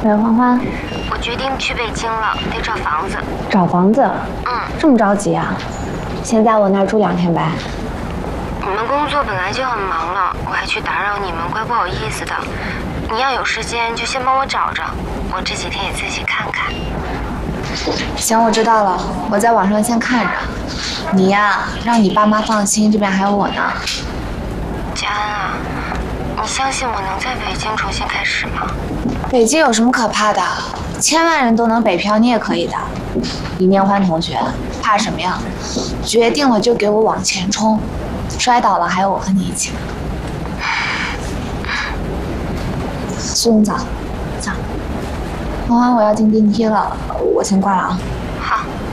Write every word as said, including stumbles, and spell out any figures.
喂，欢欢， 我决定去北京了，得找房子。 找房子？ 嗯， 这么着急啊？先在我那儿住两天呗。 你们工作本来就很忙了，我还去打扰你们，怪不好意思的。你要有时间就先帮我找着，我这几天也自己看看。 行，我知道了，我在网上先看着。你呀，让你爸妈放心，这边还有我呢。 佳安啊，你相信我能在北京重新开始吗？ 北京有什么可怕的？千万人都能北漂，你也可以的。李念欢同学，怕什么呀？决定了就给我往前冲，摔倒了还有我和你一起。苏总早，早。欢欢，我要进电梯了，我先挂了啊。